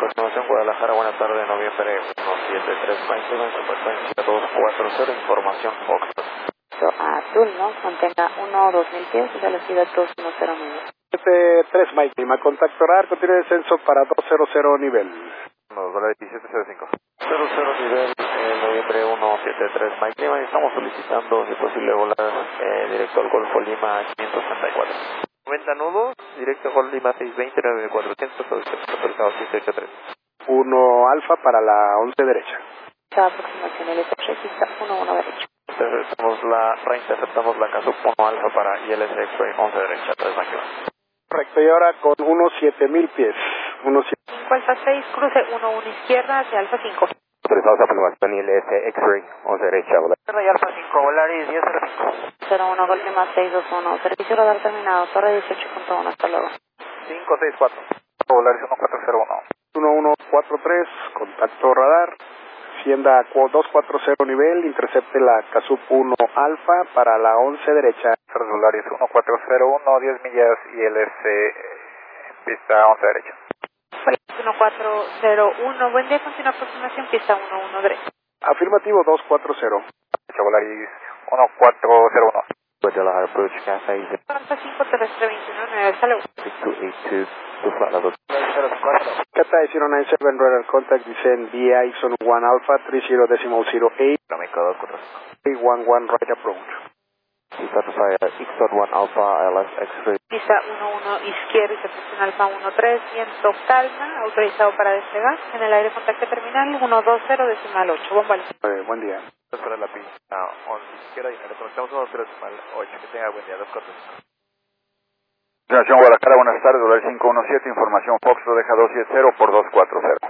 Continuación, Guadalajara, buenas tardes, noviembre 173, Mike, en su frecuencia 240, información Fox. Azul, ¿no? Mantenga 1-2000 pies, velocidad 2109. 3 Mike Lima, contacto radar, continúe descenso para 200 nivel. Nos vale 1705. 00 nivel, noviembre 173, Mike Lima, y estamos solicitando, si posible, volar directo al Golfo Lima 564. 90 nudos, directo a Golfo Lima 620, 9400, autorizado 783. 1 alfa para la 11 derecha. Aproximación LS registra 11 derecha. Aceptamos la range, aceptamos la CASUP 1 alfa para ILS X-Ray 11 derecha, 3 Mike Lima. Correcto, y ahora con 7000 pies. 5 alfa 6, cruce 11 izquierda hacia alfa 5. Autorizados a aproximación ILS X-Ray 11 derecha, volar. Y alfa 5, Volaris 1005. 01 Golf Lima 621, servicio radar terminado, torre 18.1, hasta luego. 564, Volaris 1401. 1143, contacto radar. Hacienda 240 nivel, intercepte la CASUP 1 alfa para la 11 derecha. Volaris 1401, 10 millas ILS, pista 11 derecha. 1401, buen día, continúa aproximación, pista 11 derecha. Afirmativo 240. Volaris 1401. Guadalajara approach Casa Isla. Alfa 5 terrestre 219, hasta luego. 6282, to flat level. Kata 097 radar contact descend via Ixon 1 alpha 30.08. Flamenco 245. 311 right approach. Certified Ixon 1 Alpha ILS X-Ray. Pista 11 izquierda y recepción alfa 13, viento calma, autorizado para despegar. En el aire contacto terminal 120.8, bomba. Buen día. Para la pista 11 izquierda y le conectamos 1.3.8. Que tenga buen día, 245. Nación Guadalajara, buenas tardes, Volaris 517, información Fox, lo deja 270 por 240.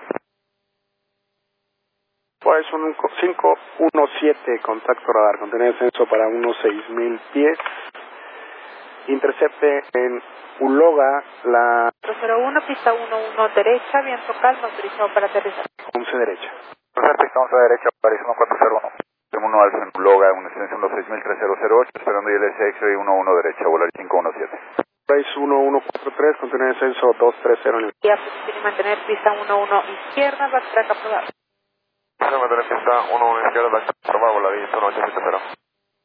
Pues un 517, contacto radar, contiene descenso para unos 6000 pies. Intercepte en Uloga, la 401, pista 11 derecha, viento calma, autorizado para aterrizar. 11 derecha. Pista 11 derecha, Volaris 1401. 1 Alfa en Uloga, una extensión 26008, esperando ILS X-Ray 11 derecha, Volaris 517. Price 1143, contiene descenso 230 nivel. Y tiene mantener pista 11 izquierda, backtrack aprobado. Mantener pista 11 izquierda, backtrack aprobado, Volaris 1870.